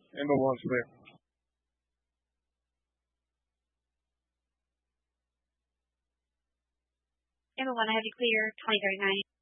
Amber 1's clear. Amber 1, I have you clear, 2039.